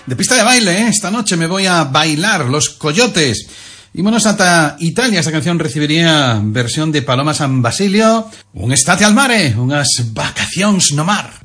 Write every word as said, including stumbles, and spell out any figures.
de pista de baile, ¿eh? Esta noche me voy a bailar Los Coyotes. Ímonos ata Italia. Esta canción recibiría versión de Paloma San Basilio. Un estate al mare, unhas vacacións no mar.